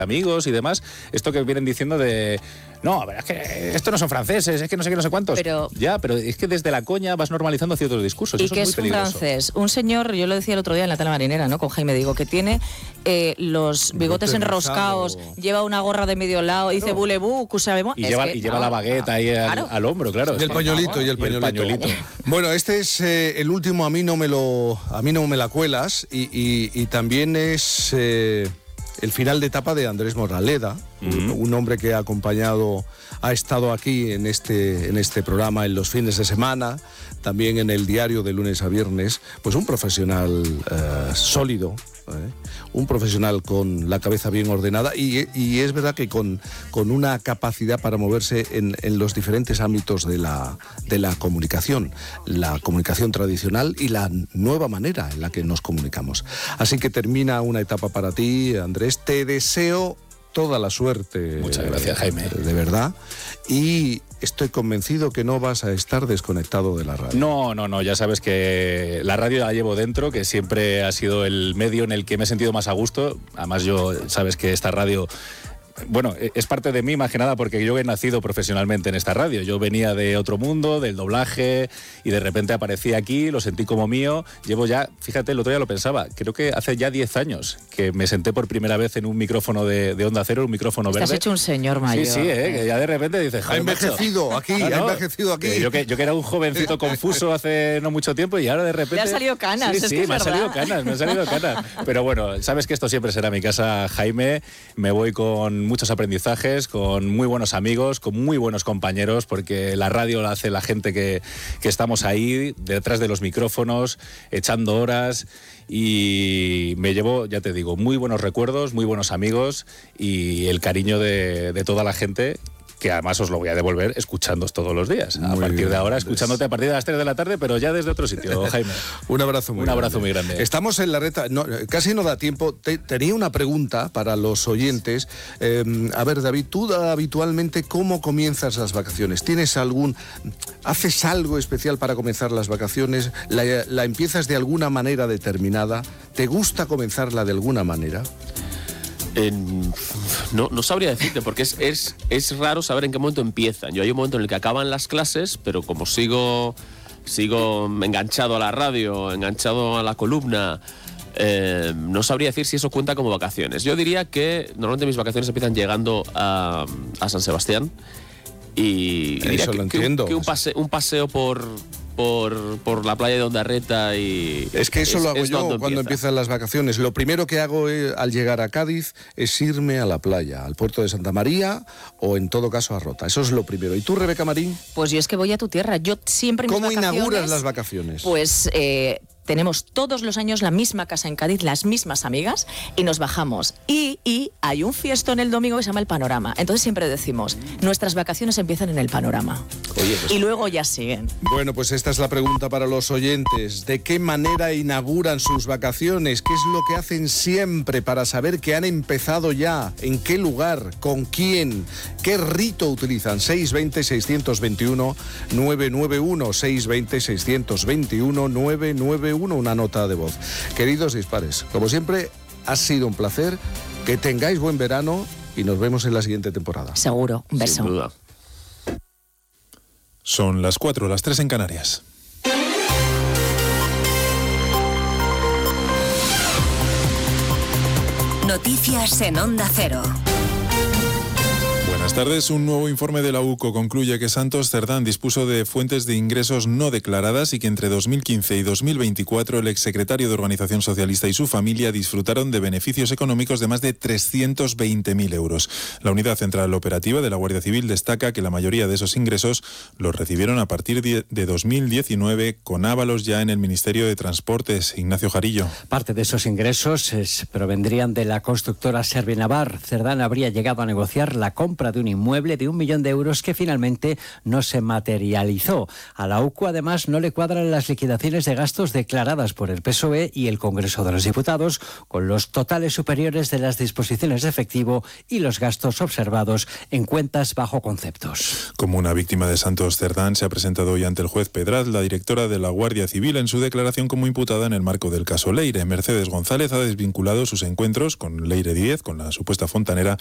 amigos y demás, esto que vienen diciendo de no, pero es que estos no son franceses, es que no sé qué, no sé cuántos. Pero es que desde la coña vas normalizando ciertos discursos. ¿Y eso qué es muy es un peligroso. francés? Un señor, yo lo decía el otro día en la tela marinera, ¿no? Con Jaime, digo, que tiene los bigotes enroscados, lleva una gorra de medio lado, dice voulez-vous, que sabemos. Y lleva la bagueta ahí al hombro, claro. Y el pañuelito. Bueno, este es el último, a mí no me la cuelas, y también es el final de etapa de Andrés Moraleda, un hombre que ha estado aquí en este programa en los fines de semana, también en el diario de lunes a viernes, pues un profesional sólido, un profesional con la cabeza bien ordenada y es verdad que con una capacidad para moverse en los diferentes ámbitos de la comunicación, la comunicación tradicional y la nueva manera en la que nos comunicamos. Así que termina una etapa para ti, Andrés. Te deseo toda la suerte. Muchas gracias, Jaime. De verdad. Y estoy convencido que no vas a estar desconectado de la radio. No, ya sabes que la radio la llevo dentro, que siempre ha sido el medio en el que me he sentido más a gusto. Además, sabes que esta radio... Bueno, es parte de mí más que nada porque yo he nacido profesionalmente en esta radio. Yo venía de otro mundo, del doblaje, y de repente aparecí aquí, lo sentí como mío. Llevo ya, fíjate, el otro día lo pensaba, creo que hace ya 10 años que me senté por primera vez en un micrófono de Onda Cero, un micrófono verde. Estás hecho un señor mayor. Sí, que ya de repente dices... Ha envejecido aquí. Yo que era un jovencito confuso hace no mucho tiempo y ahora de repente... Le han salido canas. Sí, me han salido canas. Pero bueno, sabes que esto siempre será mi casa, Jaime. Me voy con muchos aprendizajes, con muy buenos amigos, con muy buenos compañeros, porque la radio la hace la gente que estamos ahí, detrás de los micrófonos, echando horas, y me llevo, ya te digo, muy buenos recuerdos, muy buenos amigos y el cariño de toda la gente, que además os lo voy a devolver escuchándoos todos los días. A partir de ahora, escuchándote a partir de las 3 de la tarde, pero ya desde otro sitio, Jaime. Un abrazo muy grande. Estamos en la recta, casi no da tiempo. Tenía una pregunta para los oyentes. A ver, David, tú habitualmente, ¿cómo comienzas las vacaciones? ¿Haces algo especial para comenzar las vacaciones? ¿La empiezas de alguna manera determinada? ¿Te gusta comenzarla de alguna manera? No sabría decirte, porque es raro saber en qué momento empiezan. Yo hay un momento en el que acaban las clases, pero como sigo enganchado a la radio, enganchado a la columna, no sabría decir si eso cuenta como vacaciones. Yo diría que normalmente mis vacaciones empiezan llegando a San Sebastián y diría eso lo entiendo. Que un paseo por la playa de Ondarreta y... Es que eso lo hago yo cuando empiezan las vacaciones. Lo primero que hago al llegar a Cádiz es irme a la playa, al puerto de Santa María o en todo caso a Rota. Eso es lo primero. ¿Y tú, Rebeca Marín? Pues yo es que voy a tu tierra. Yo siempre en mis vacaciones... ¿Cómo inauguras las vacaciones? Pues... tenemos todos los años la misma casa en Cádiz, las mismas amigas, y nos bajamos. Y hay un fiestón el domingo que se llama El Panorama. Entonces siempre decimos, nuestras vacaciones empiezan en El Panorama. Oye, pues, y luego ya siguen. Bueno, pues esta es la pregunta para los oyentes. ¿De qué manera inauguran sus vacaciones? ¿Qué es lo que hacen siempre para saber que han empezado ya? ¿En qué lugar? ¿Con quién? ¿Qué rito utilizan? 620-621-991. 620-621-991. Una nota de voz. Queridos dispares, como siempre, ha sido un placer. Que tengáis buen verano y nos vemos en la siguiente temporada. Seguro. Un beso. Sin duda. Son las 4, las 3 en Canarias. Noticias en Onda Cero. Buenas tardes. Un nuevo informe de la UCO concluye que Santos Cerdán dispuso de fuentes de ingresos no declaradas y que entre 2015 y 2024 el exsecretario de Organización Socialista y su familia disfrutaron de beneficios económicos de más de 320.000 euros. La Unidad Central Operativa de la Guardia Civil destaca que la mayoría de esos ingresos los recibieron a partir de 2019 con ávalos ya en el Ministerio de Transportes. Ignacio Jarillo. Parte de esos ingresos provendrían de la constructora Servinavar. Cerdán habría llegado a negociar la compra de un inmueble de 1 millón de euros que finalmente no se materializó. A la UCO, además, no le cuadran las liquidaciones de gastos declaradas por el PSOE y el Congreso de los Diputados, con los totales superiores de las disposiciones de efectivo y los gastos observados en cuentas bajo conceptos. Como una víctima de Santos Cerdán, se ha presentado hoy ante el juez Pedraz, la directora de la Guardia Civil, en su declaración como imputada en el marco del caso Leire. Mercedes González ha desvinculado sus encuentros con Leire Díez, con la supuesta fontanera,